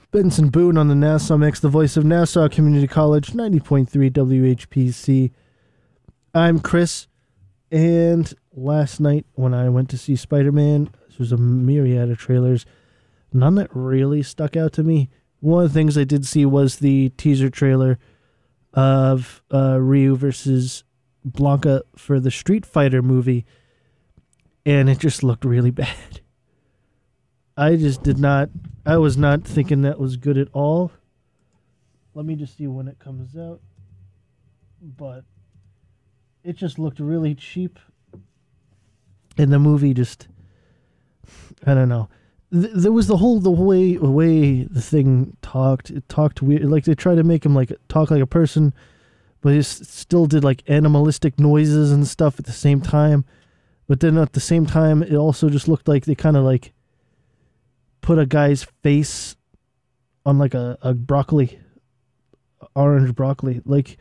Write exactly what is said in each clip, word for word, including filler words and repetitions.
Benson Boone on the Nassau Mix, the voice of Nassau Community College, ninety point three W H P C. I'm Chris, and last night when I went to see Spider-Man, there was a myriad of trailers, none that really stuck out to me. One of the things I did see was the teaser trailer of uh, Ryu versus Blanca for the Street Fighter movie, and it just looked really bad. I just did not, I was not thinking that was good at all. Let me just see when it comes out. But it just looked really cheap. And the movie just, I don't know. Th- there was the whole, the way, the way the thing talked, it talked weird. Like they tried to make him like talk like a person, but he s- still did like animalistic noises and stuff at the same time. But then at the same time, it also just looked like they kind of like put a guy's face on like a, a broccoli, orange broccoli. Like,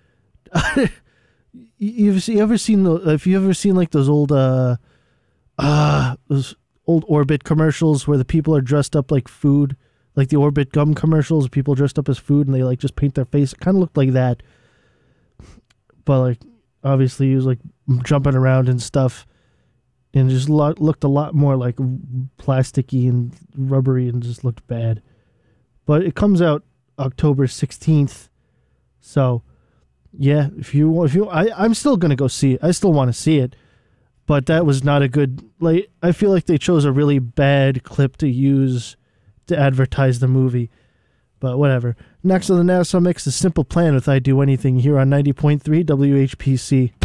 you've you ever seen the? If you ever seen like those old, uh, uh those old Orbit commercials where the people are dressed up like food, like the Orbit gum commercials, people dressed up as food and they like just paint their face. It kind of looked like that, but like obviously he was like jumping around and stuff. And just lo- looked a lot more like plasticky and rubbery and just looked bad. But it comes out October sixteenth. So, yeah, if you want, if you, I, I'm still going to go see it. I still want to see it. But that was not a good, like, I feel like they chose a really bad clip to use to advertise the movie. But whatever. Next on the Nassau Mix is Simple Plan with I Do Anything here on ninety point three W H P C.